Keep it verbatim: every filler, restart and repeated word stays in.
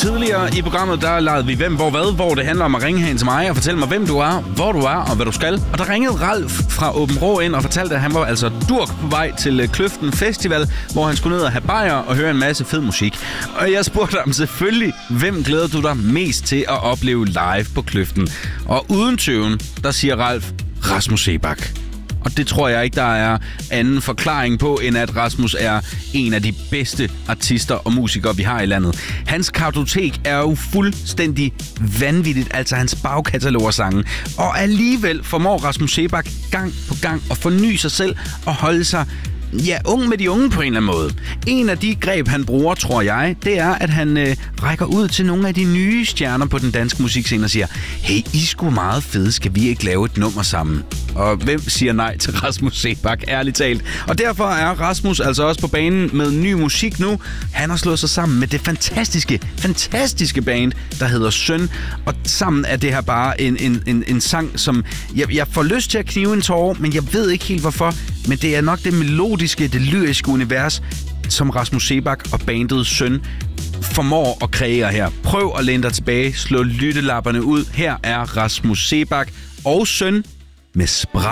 Tidligere i programmet, der lavede vi Hvem, Hvor, Hvad, hvor det handler om at ringe hen til mig og fortælle mig, hvem du er, hvor du er og hvad du skal. Og der ringede Ralf fra Åben Rå ind og fortalte, at han var altså durk på vej til Kløften Festival, hvor han skulle ned og have bajer og høre en masse fed musik. Og jeg spurgte ham selvfølgelig, hvem glæder du dig mest til at opleve live på Kløften? Og uden tøven, der siger Ralf, Rasmus Seebach. Og det tror jeg ikke, der er anden forklaring på, end at Rasmus er en af de bedste artister og musikere, vi har i landet. Hans kartotek er jo fuldstændig vanvittigt, altså hans bagkatalog af sange. Og alligevel formår Rasmus Seebach gang på gang at forny sig selv og holde sig ja, ung med de unge på en eller anden måde. En af de greb, han bruger, tror jeg, det er, at han øh, rækker ud til nogle af de nye stjerner på den danske musikscene og siger, hey, I er sgu meget fede, skal vi ikke lave et nummer sammen? Og hvem siger nej til Rasmus Seebach, ærligt talt? Og derfor er Rasmus altså også på banen med ny musik nu. Han har slået sig sammen med det fantastiske, fantastiske band, der hedder Søn. Og sammen er det her bare en, en, en, en sang, som jeg, jeg får lyst til at knive en tåre, men jeg ved ikke helt hvorfor. Men det er nok det melodiske, det lyriske univers, som Rasmus Seebach og bandet Søn formår at kreere her. Prøv at læne dig tilbage, slå lyttelapperne ud. Her er Rasmus Seebach og Søn med Spræt.